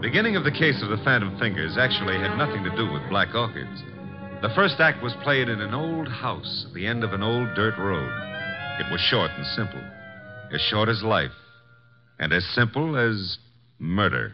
beginning of the case of the Phantom Fingers actually had nothing to do with black orchids. The first act was played in an old house at the end of an old dirt road. It was short and simple. As short as life. And as simple as murder.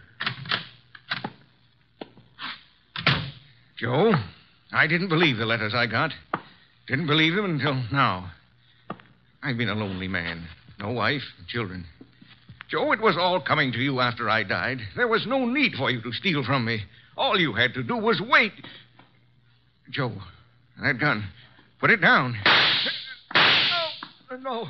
Joe, I didn't believe the letters I got. Didn't believe them until now. I've been a lonely man. No wife, children. Joe, it was all coming to you after I died. There was no need for you to steal from me. All you had to do was wait. Joe, that gun. Put it down. No.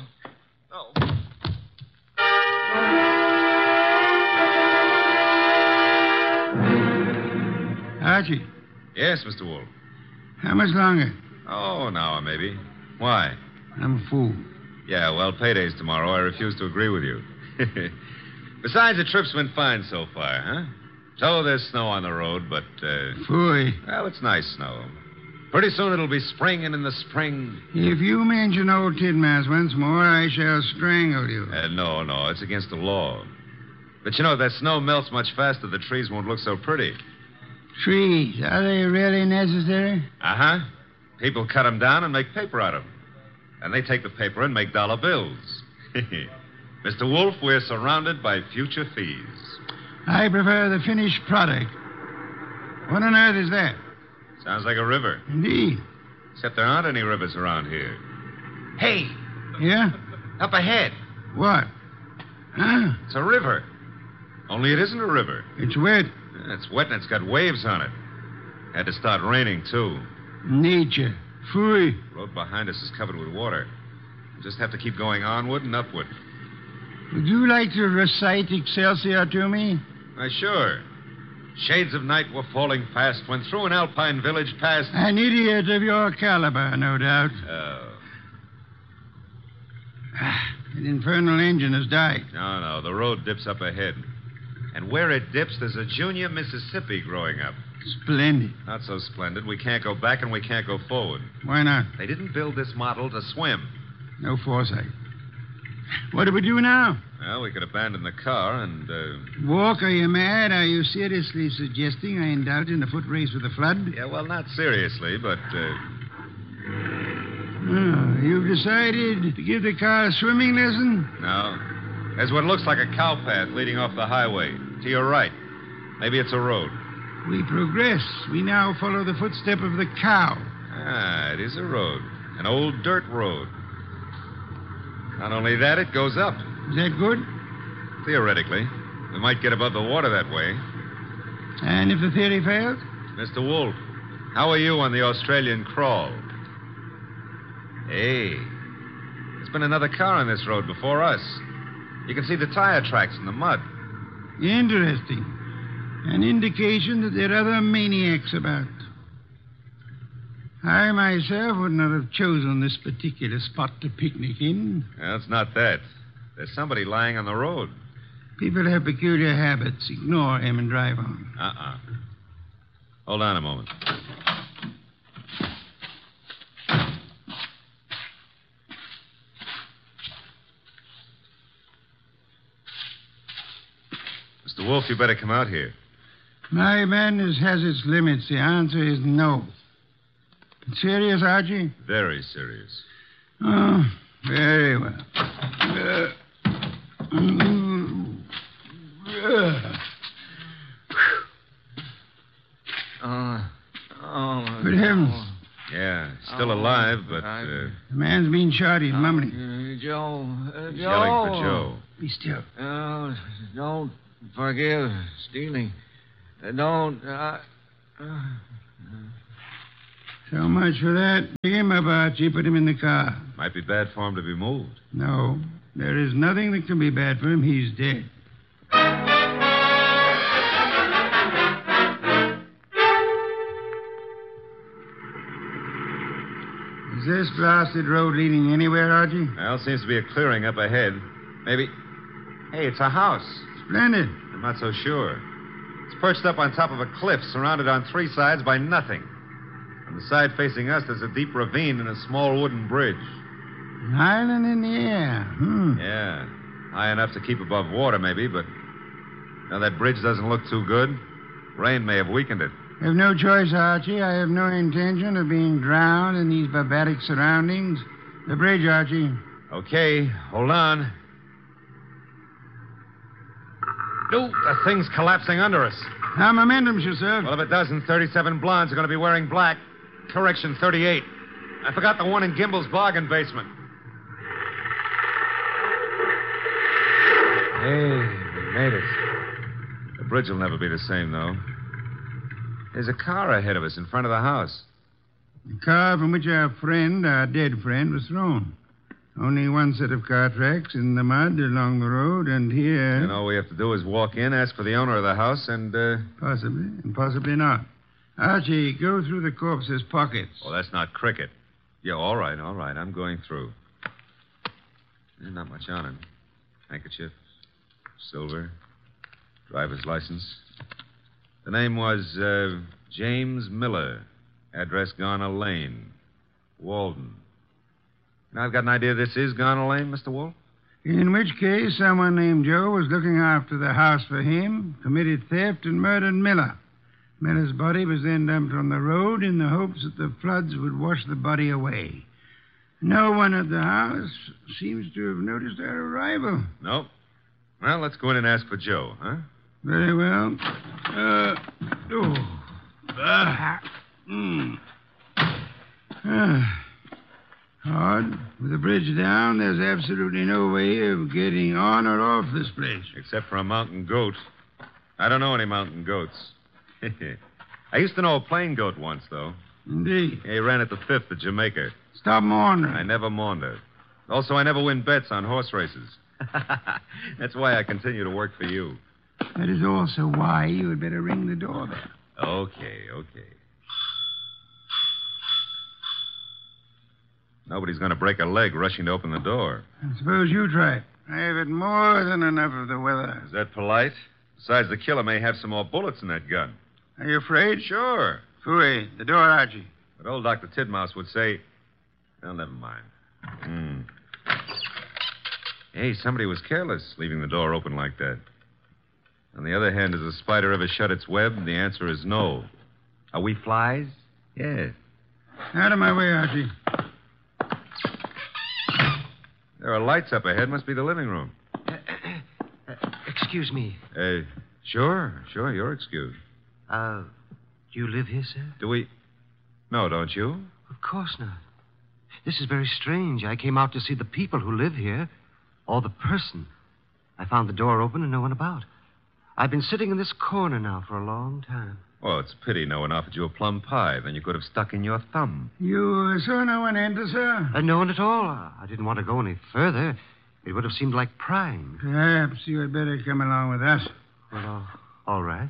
Archie, Yes, Mr. Wolf. how much longer? Oh, an hour, maybe. Why? I'm a fool. Yeah, well, payday's tomorrow. I refuse to agree with you. Besides, the trip's been fine so far, huh? So there's snow on the road, but, Fooey. well, it's nice snow. Pretty soon it'll be spring, and in the spring... If you mention old Tidmouse once more, I shall strangle you. No, it's against the law. But you know, if that snow melts much faster, the trees won't look so pretty. Trees, are they really necessary? Uh-huh. People cut them down and make paper out of them. And they take the paper and make dollar bills. Mr. Wolf, we're surrounded by future thieves. I prefer the finished product. What on earth is that? Sounds like a river. Indeed. Except there aren't any rivers around here. Hey, Yeah? up ahead. What? Huh? It's a river. Only it isn't a river. It's wet. It's wet and it's got waves on it. Had to start raining, too. Nature. Fooey. The road behind us is covered with water. We just have to keep going onward and upward. Would you like to recite Excelsior to me? Why, sure. Shades of night were falling fast when through an alpine village passed... An idiot of your caliber, no doubt. Oh. That infernal engine has died. No, the road dips up ahead. And where it dips, there's a junior Mississippi growing up. Splendid. Not so splendid. We can't go back and we can't go forward. Why not? They didn't build this model to swim. No foresight. What do we do now? Well, we could abandon the car and, Walk, are you mad? Are you seriously suggesting I indulge in a foot race with the flood? Yeah, well, not seriously, but, Oh, you've decided to give the car a swimming lesson? no. There's what looks like a cow path leading off the highway. To your right. Maybe it's a road. We progress. We now follow the footstep of the cow. Ah, it is a road. An old dirt road. Not only that, it goes up. Is that good? Theoretically. We might get above the water that way. And if the theory fails? Mr. Wolf, how are you on the Australian crawl? Hey, there's been another car on this road before us. You can see the tire tracks in the mud. Interesting. An indication that there are other maniacs about. I myself would not have chosen this particular spot to picnic in. Well, it's not that. There's somebody lying on the road. People have peculiar habits. Ignore him and drive on. Hold on a moment. Mr. Wolf, you better come out here. My madness has its limits. The answer is no. Serious, Archie? Very serious. Oh, very well. Good heavens. Yeah, still alive, but The man's been shot. He's mumbling. Joe. he's yelling for Joe. Be still. Don't forgive stealing. Don't. So much for that. Pick him up, Archie. Put him in the car. Might be bad for him to be moved. No, there is nothing that can be bad for him. He's dead. Is this blasted road leading anywhere, Archie? Well, seems to be a clearing up ahead. Maybe. Hey, it's a house. Splendid. I'm not so sure. It's perched up on top of a cliff, surrounded on three sides by nothing. On the side facing us, there's a deep ravine and a small wooden bridge. An island in the air. Yeah. High enough to keep above water, maybe, but Now, that bridge doesn't look too good. Rain may have weakened it. I have no choice, Archie. I have no intention of being drowned in these barbaric surroundings. The bridge, Archie. Okay, hold on. No, the thing's collapsing under us. Now, momentum, sir. Well, if it doesn't, 37 blondes are going to be wearing black. Correction, 38. I forgot the one in Gimbel's bargain basement. Hey, we made it. The bridge will never be the same, though. There's a car ahead of us in front of the house. The car from which our dead friend, was thrown. Only one set of car tracks in the mud along the road, and here... And all we have to do is walk in, ask for the owner of the house, and, Possibly, and possibly not. Archie, go through the corpse's pockets. Well, that's not cricket. Yeah, all right. I'm going through. There's not much on him. Handkerchief, silver, driver's license. The name was, James Miller. Address Garner Lane. Walden. Now, I've got an idea this is Garner Lane, Mr. Wolf. In which case, someone named Joe was looking after the house for him, committed theft, and murdered Miller. Miller's body was then dumped on the road in the hopes that the floods would wash the body away. No one at the house seems to have noticed our arrival. No. Well, let's go in and ask for Joe, huh? Very well. Hard. With the bridge down, there's absolutely no way of getting on or off this place. Except for a mountain goat. I don't know any mountain goats. I used to know a plain goat once, though. Indeed. He ran at the 5th at Jamaica. Stop maundering. I never maundered. Also, I never win bets on horse races. That's why I continue to work for you. That is also why you had better ring the doorbell. Okay. Nobody's going to break a leg rushing to open the door. I suppose you try it. I have had more than enough of the weather. Is that polite? Besides, the killer may have some more bullets in that gun. Are you afraid? Sure. Fooey, the door, Archie. But old Dr. Tidmouse would say... Well, never mind. Hey, somebody was careless leaving the door open like that. On the other hand, has a spider ever shut its web? The answer is no. Are we flies? Yes. Out of my way, Archie. There are lights up ahead. Must be the living room. Excuse me. Sure. You're excused. Do you live here, sir? Do we... No, don't you? Of course not. This is very strange. I came out to see the people who live here, or the person. I found the door open and no one about. I've been sitting in this corner now for a long time. Well, it's a pity no one offered you a plum pie. Then you could have stuck in your thumb. You saw no one enter, sir? No one at all. I didn't want to go any further. It would have seemed like prying. Perhaps you had better come along with us. Well, all right.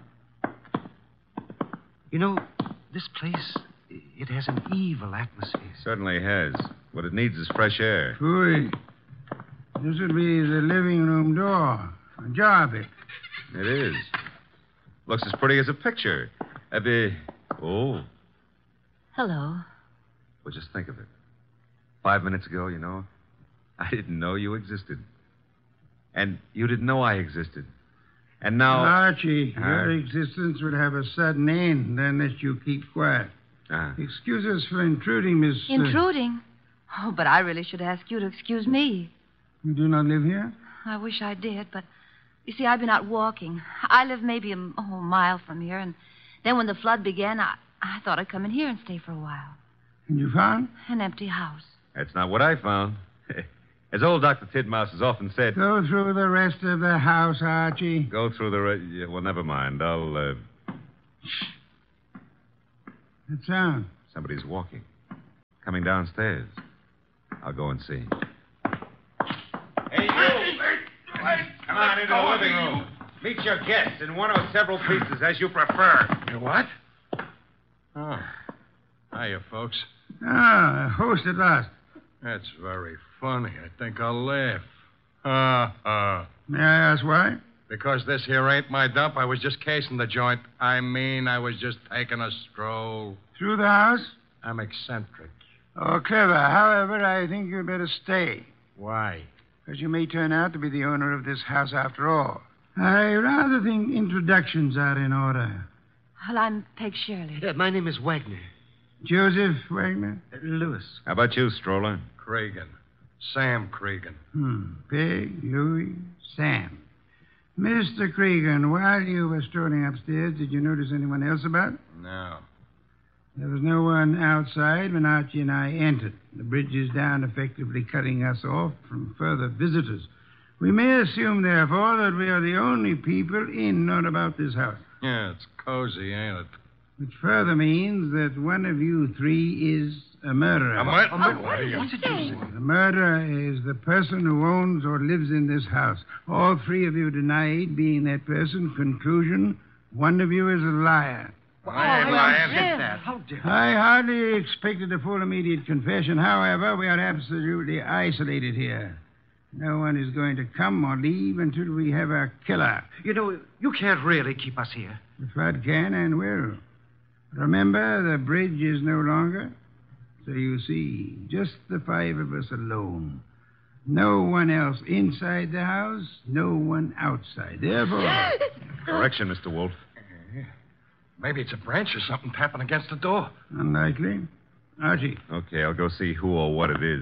You know, this place, it has an evil atmosphere. Certainly has. What it needs is fresh air. Fooey. This would be the living room door. Ajar a bit. It is. Looks as pretty as a picture. Oh. Hello. Well, just think of it. 5 minutes ago, you know, I didn't know you existed. And you didn't know I existed. And now... Archie, your existence would have a sudden end unless you keep quiet. Excuse us for intruding, Miss... Intruding? Oh, but I really should ask you to excuse me. You do not live here? I wish I did, but... You see, I've been out walking. I live maybe a mile from here, and then when the flood began, I thought I'd come in here and stay for a while. And you found? An empty house. That's not what I found. As old Dr. Tidmouse has often said... Go through the rest of the house, Archie. Go through the rest... Yeah, well, never mind. I'll, Shh. That sound? Somebody's walking. Coming downstairs. I'll go and see. Hey, you! Come on into the living room. Meet your guests in one or several pieces, as you prefer. You what? Oh. Hiya, folks. Ah, a host at last. That's very funny. I think I'll laugh. May I ask why? Because this here ain't my dump. I was just casing the joint. I was just taking a stroll. Through the house? I'm eccentric. Oh, clever. However, I think you'd better stay. Why? Because you may turn out to be the owner of this house after all. I rather think introductions are in order. Well, I'm Peg Shirley. My name is Wagner. Joseph Wagner? Lewis. How about you, Stroller? Cregan. Sam Cregan. Peg, Louis, Sam. Mr. Cregan, while you were strolling upstairs, did you notice anyone else about? No. There was no one outside when Archie and I entered. The bridge is down, effectively cutting us off from further visitors. We may assume, therefore, that we are the only people in or about this house. Yeah, it's cozy, ain't it? Which further means that one of you three is a murderer. What? What did you say? The murderer is the person who owns or lives in this house. All three of you denied being that person. Conclusion, one of you is a liar. How dare I hardly expected a full immediate confession. However, we are absolutely isolated here. No one is going to come or leave until we have our killer. You know, you can't really keep us here. The flood can and will. Remember, the bridge is no longer. So you see, just the five of us alone. No one else inside the house, no one outside. Therefore... Correction, Mr. Wolf. Maybe it's a branch or something tapping against the door. Unlikely. Archie. Okay, I'll go see who or what it is.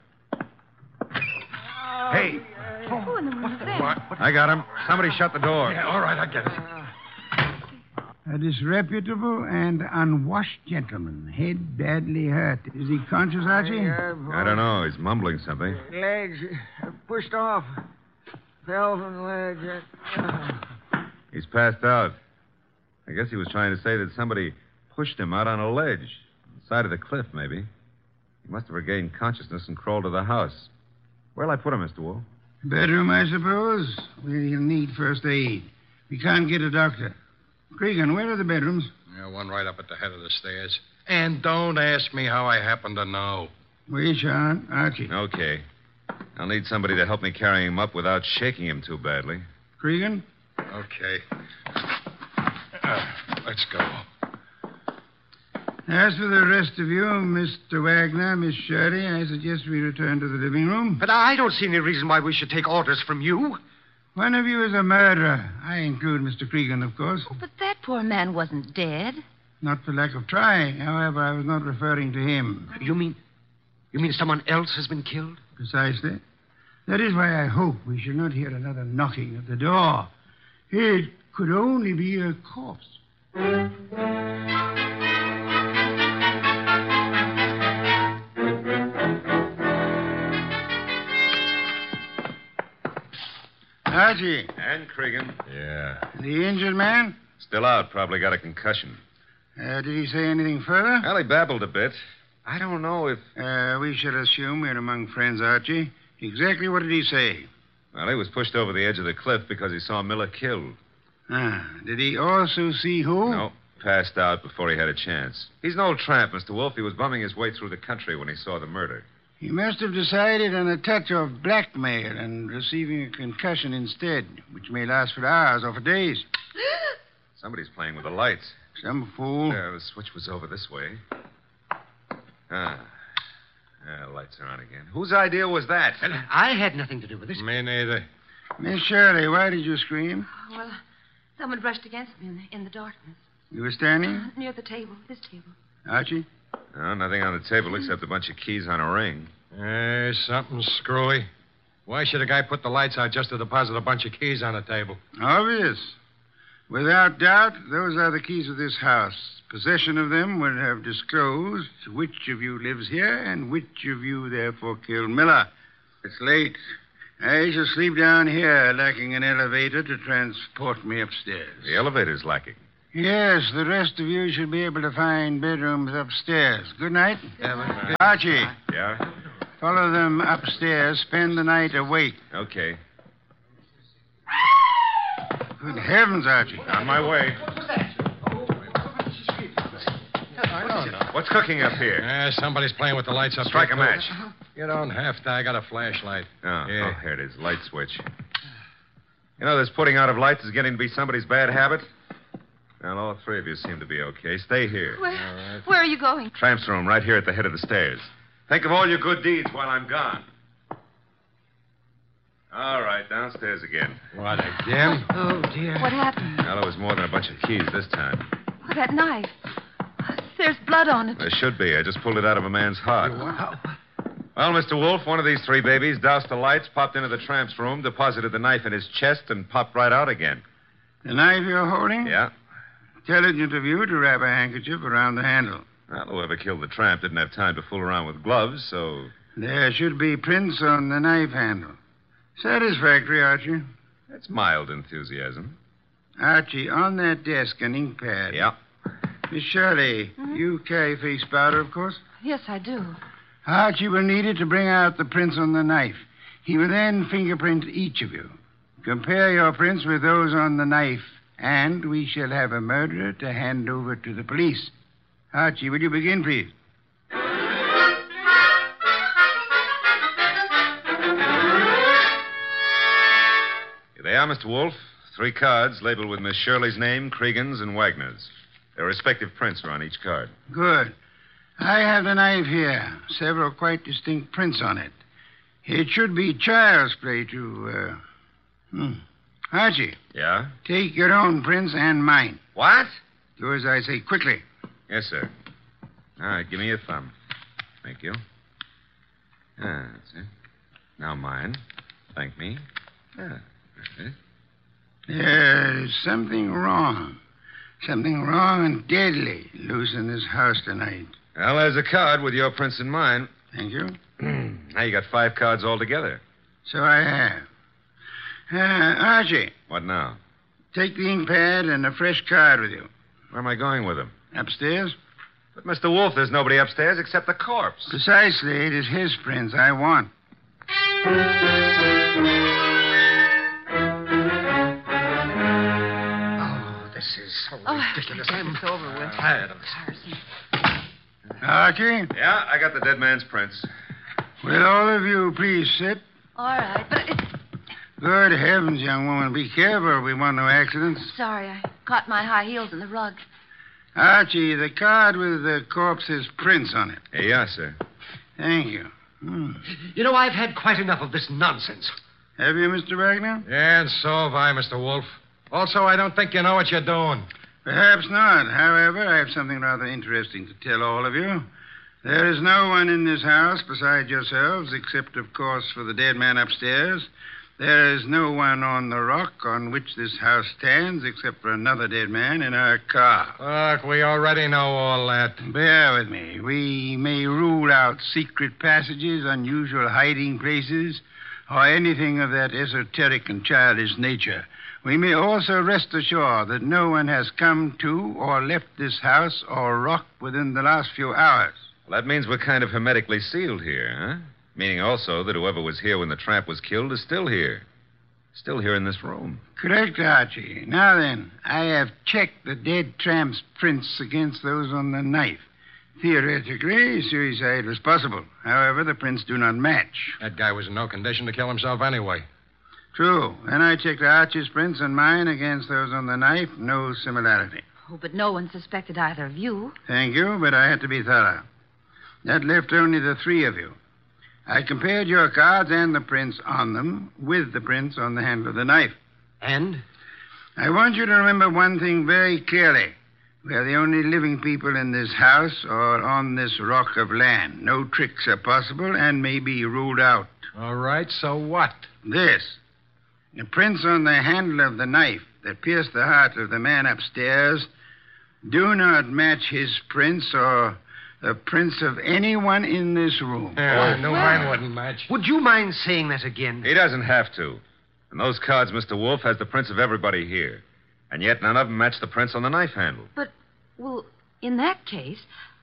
Hey. Who in the world is that? What? I got him. Somebody shut the door. Yeah, all right, I get it. A disreputable and unwashed gentleman. Head badly hurt. Is he conscious, Archie? I don't know. He's mumbling something. Legs pushed off. Fell from the ledge. He's passed out. I guess he was trying to say that somebody pushed him out on a ledge. On the side of the cliff, maybe. He must have regained consciousness and crawled to the house. Where'll I put him, Mr. Wolf? Bedroom, I suppose. We'll need first aid. We can't get a doctor. Cregan, where are the bedrooms? Yeah, one right up at the head of the stairs. And don't ask me how I happen to know. We shan't. Archie. Okay. I'll need somebody to help me carry him up without shaking him too badly. Cregan? Okay. Let's go. As for the rest of you, Mr. Wagner, Miss Shirley, I suggest we return to the living room. But I don't see any reason why we should take orders from you. One of you is a murderer. I include Mr. Cregan, of course. Oh, but that poor man wasn't dead. Not for lack of trying. However, I was not referring to him. You mean someone else has been killed? Precisely. That is why I hope we shall not hear another knocking at the door. It could only be a corpse. Archie, And Cregan. Yeah. the injured man? Still out. Probably got a concussion. Did he say anything further? Well, he babbled a bit. I don't know if... We shall assume we're among friends, Archie. Exactly what did he say? Well, he was pushed over the edge of the cliff because he saw Miller killed. Did he also see who? No, passed out before he had a chance. He's an old tramp, Mr. Wolf. He was bumming his way through the country when he saw the murder. He must have decided on a touch of blackmail and receiving a concussion instead, which may last for hours or for days. Somebody's playing with the lights. Some fool. The switch was over this way. Lights are on again. Whose idea was that? I had nothing to do with it. Me neither. Miss Shirley, why did you scream? Well, someone brushed against me in the darkness. You were standing? Near the table, this table. Archie? No, nothing on the table except a bunch of keys on a ring. Something screwy. Why should a guy put the lights out just to deposit a bunch of keys on the table? Obvious. Without doubt, those are the keys of this house. Possession of them would have disclosed which of you lives here and which of you therefore killed Miller. It's late. I shall sleep down here, lacking an elevator to transport me upstairs. The elevator's lacking. Yes, the rest of you should be able to find bedrooms upstairs. Good night. Archie, Yeah? follow them upstairs. Spend the night awake. Okay. Good heavens, Archie. On my way. I don't know. What's cooking up here? Somebody's playing with the lights up Strike a there, too. match. You don't have to. I got a flashlight. Oh, Yeah. here it is. Light switch. You know, this putting out of lights is getting to be somebody's bad habit. Well, all three of you seem to be okay. Stay here. Where are you going? Tramp's room right here at the head of the stairs. Think of all your good deeds while I'm gone. All right, downstairs again. What, again? Oh, dear. What happened? Well, it was more than a bunch of keys this time. Oh, that knife. There's blood on it. There should be. I just pulled it out of a man's heart. Well, Mr. Wolf, one of these three babies doused the lights, popped into the tramp's room, deposited the knife in his chest, and popped right out again. The knife you're holding? Yeah. Intelligent of you to wrap a handkerchief around the handle. Well, whoever killed the tramp didn't have time to fool around with gloves, so... There should be prints on the knife handle. Satisfactory, Archie. That's mild enthusiasm. Archie, on that desk, an ink pad. Yeah. Miss Shirley, you carry face powder, of course? Yes, I do. Archie will need it to bring out the prints on the knife. He will then fingerprint each of you. Compare your prints with those on the knife, and we shall have a murderer to hand over to the police. Archie, will you begin, please? Here they are, Mr. Wolf. 3 cards labeled with Miss Shirley's name, Cregan's, and Wagner's. Their respective prints are on each card. Good. I have the knife here. Several quite distinct prints on it. It should be child's play to, Archie, Yeah? take your own prints and mine. What? Do as I say quickly. Yes, sir. All right, give me your thumb. Thank you. That's it. Now mine. Thank me. That's it. There's something wrong. Something wrong and deadly loose in this house tonight. Well, there's a card with your prints and mine. Thank you. Now you got 5 cards altogether. So I have. Archie, What now? take the ink pad and a fresh card with you. Where am I going with them? Upstairs? But, Mr. Wolf, there's nobody upstairs except the corpse. Precisely. It is his prints I want. Oh, this is so ridiculous. It's over with. Tired of this. Tiresome. Archie, Yeah, I got the dead man's prints. will all of you please sit? All right, but it's... Good heavens, young woman, be careful. We want no accidents. Sorry, I caught my high heels in the rug. Archie, the card with the corpse's prints on it. Yes, sir. Thank you. You know, I've had quite enough of this nonsense. Have you, Mr. Wagner? Yeah, and so have I, Mr. Wolf. Also, I don't think you know what you're doing. Perhaps not. However, I have something rather interesting to tell all of you. There is no one in this house besides yourselves, except, of course, for the dead man upstairs. There is no one on the rock on which this house stands, except for another dead man in our car. Look, we already know all that. Bear with me. We may rule out secret passages, unusual hiding places, or anything of that esoteric and childish nature. We may also rest assured that no one has come to or left this house or rock within the last few hours. Well, that means we're kind of hermetically sealed here, huh? Meaning also that whoever was here when the tramp was killed is still here. Still here in this room. Correct, Archie. Now then, I have checked the dead tramp's prints against those on the knife. Theoretically, suicide was possible. However, the prints do not match. That guy was in no condition to kill himself anyway. True. Then I checked Archie's prints and mine against those on the knife. No similarity. Oh, but no one suspected either of you. Thank you, but I had to be thorough. That left only the 3 of you. I compared your cards and the prints on them with the prints on the handle of the knife. And? I want you to remember one thing very clearly. We are the only living people in this house or on this rock of land. No tricks are possible and may be ruled out. All right, so what? This. The prints on the handle of the knife that pierced the heart of the man upstairs do not match his prints or the prints of anyone in this room. Yeah, I knew mine wouldn't match. Would you mind saying that again? He doesn't have to. And those cards, Mr. Wolf, has the prints of everybody here. And yet none of them match the prints on the knife handle. But, well, in that case,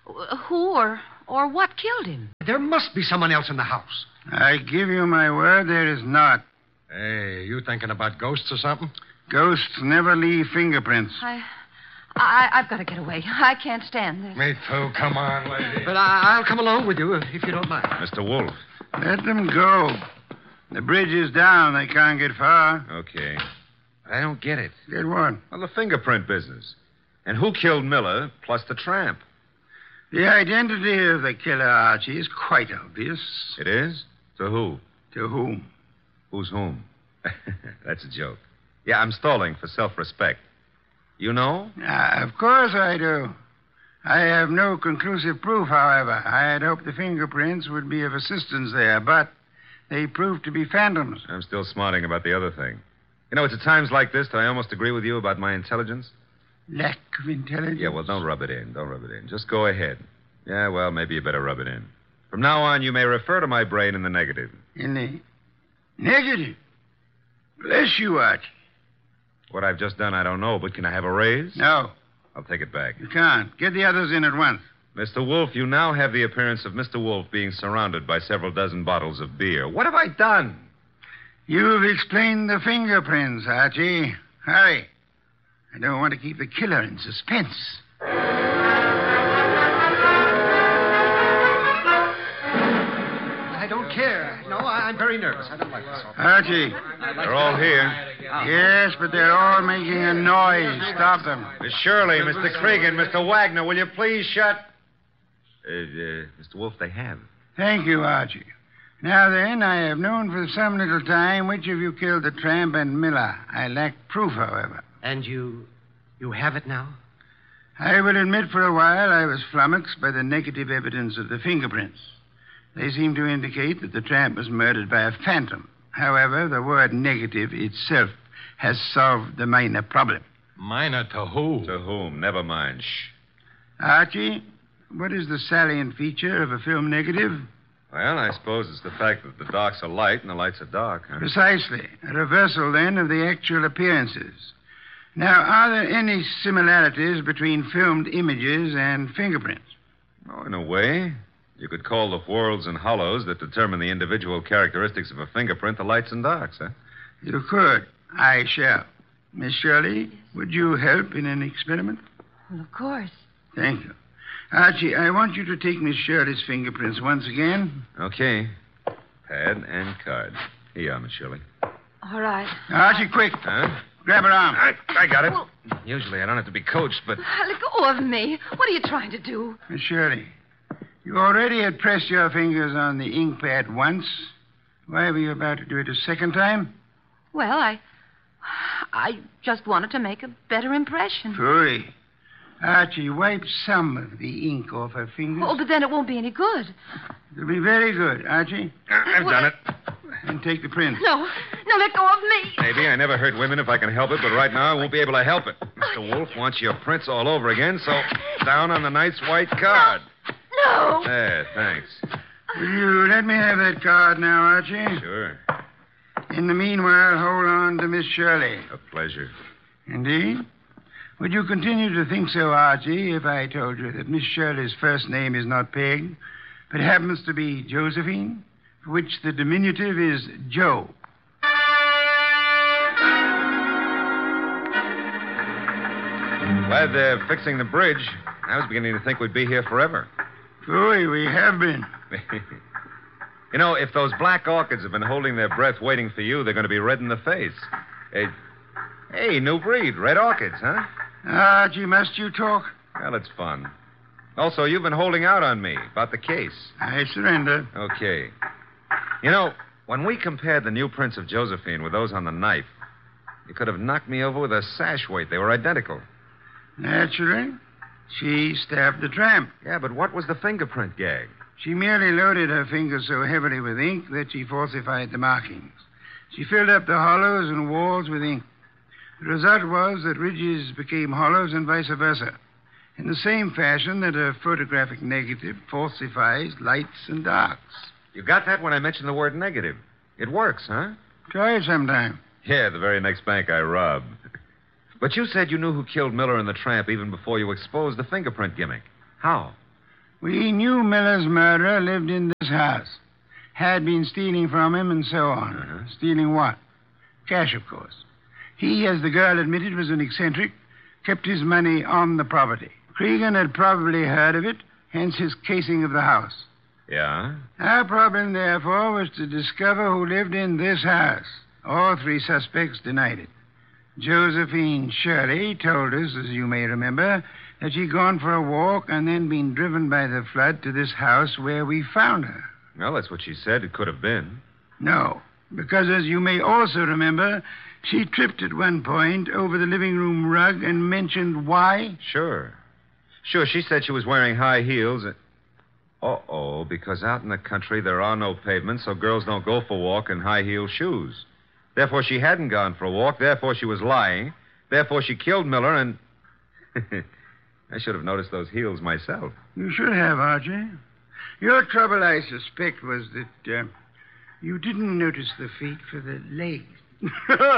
who or what killed him? There must be someone else in the house. I give you my word, there is not. Hey, you thinking about ghosts or something? Ghosts never leave fingerprints. I've got to get away. I can't stand this. Me too. Come on, lady. But I'll come along with you if you don't mind. Mr. Wolf. Let them go. The bridge is down. They can't get far. Okay. I don't get it. Get what? Well, the fingerprint business. And who killed Miller plus the tramp? The identity of the killer, Archie, is quite obvious. It is? To who? To whom? Who's whom? That's a joke. Yeah, I'm stalling for self-respect. You know? Of course I do. I have no conclusive proof, however. I had hoped the fingerprints would be of assistance there, but they proved to be phantoms. I'm still smarting about the other thing. You know, it's at times like this that I almost agree with you about my intelligence. Lack of intelligence? Yeah, well, don't rub it in. Just go ahead. Yeah, well, maybe you better rub it in. From now on, you may refer to my brain in the negative. In the negative? Bless you, Archie. What I've just done, I don't know, but can I have a raise? No, I'll take it back. you can't. Get the others in at once. Mr. Wolf, you now have the appearance of Mr. Wolf being surrounded by several dozen bottles of beer. What have I done? You've explained the fingerprints, Archie. Hurry. I don't want to keep the killer in suspense. I don't care. No, I'm very nervous. I don't like this. Archie. They're all here. Yes, but they're all making a noise. Stop them. Miss Shirley, Mr. Cregan, Mr. Wagner, will you please shut... Mr. Wolf, they have. Thank you, Archie. Now then, I have known for some little time which of you killed the tramp and Miller. I lack proof, however. And you have it now? I will admit for a while I was flummoxed by the negative evidence of the fingerprints. They seem to indicate that the tramp was murdered by a phantom. However, the word negative itself has solved the minor problem. Minor to who? To whom? Never mind. Shh. Archie, what is the salient feature of a film negative? Well, I suppose it's the fact that the darks are light and the lights are dark, huh? Precisely. A reversal, then, of the actual appearances. Now, are there any similarities between filmed images and fingerprints? Oh, in a way. You could call the whorls and hollows that determine the individual characteristics of a fingerprint the lights and darks, huh? You could. I shall. Miss Shirley, would you help in an experiment? Well, of course. Thank you. Archie, I want you to take Miss Shirley's fingerprints once again. Okay. Pad and card. Here you are, Miss Shirley. All right. Archie, quick. Huh? Grab her arm. I got it. Well- Usually I don't have to be coached, but... Let go of me. What are you trying to do? Miss Shirley, you already had pressed your fingers on the ink pad once. Why were you about to do it a second time? Well, I just wanted to make a better impression. Phooey. Archie, wipe some of the ink off her fingers. Oh, but then it won't be any good. It'll be very good, Archie. I've done it. And take the prints. No, let go of me. Maybe. I never hurt women if I can help it, but right now I won't be able to help it. Mr. Wolf wants your prints all over again, so down on the nice white card. No. There, thanks. Will you let me have that card now, Archie? Sure. In the meanwhile, hold on to Miss Shirley. A pleasure. Indeed? Would you continue to think so, Archie, if I told you that Miss Shirley's first name is not Peg, but happens to be Josephine, for which the diminutive is Joe? Glad they're fixing the bridge. I was beginning to think we'd be here forever. Phooey, we have been. You know, if those black orchids have been holding their breath waiting for you, they're going to be red in the face. Hey, new breed, red orchids, huh? Archie, must you talk? Well, it's fun. Also, you've been holding out on me about the case. I surrender. Okay. You know, when we compared the new prints of Josephine with those on the knife, you could have knocked me over with a sash weight. They were identical. Naturally. She stabbed the tramp. Yeah, but what was the fingerprint gag? She merely loaded her fingers so heavily with ink that she falsified the markings. She filled up the hollows and walls with ink. The result was that ridges became hollows and vice versa, in the same fashion that a photographic negative falsifies lights and darks. You got that when I mentioned the word negative. It works, huh? Try it sometime. Yeah, the very next bank I robbed. But you said you knew who killed Miller and the tramp even before you exposed the fingerprint gimmick. How? We knew Miller's murderer lived in this house, had been stealing from him, and so on. Uh-huh. Stealing what? Cash, of course. He, as the girl admitted, was an eccentric, kept his money on the property. Cregan had probably heard of it, hence his casing of the house. Yeah? Our problem, therefore, was to discover who lived in this house. All three suspects denied it. Josephine Shirley told us, as you may remember, that she'd gone for a walk and then been driven by the flood to this house where we found her. Well, that's what she said. It could have been. No. Because, as you may also remember, she tripped at one point over the living room rug and mentioned why. Sure. Sure, she said she was wearing high heels. Uh-oh, because out in the country there are no pavements, so girls don't go for a walk in high-heeled shoes. Therefore, she hadn't gone for a walk. Therefore, she was lying. Therefore, she killed Miller, and... I should have noticed those heels myself. You should have, Archie. Your trouble, I suspect, was that you didn't notice the feet for the legs.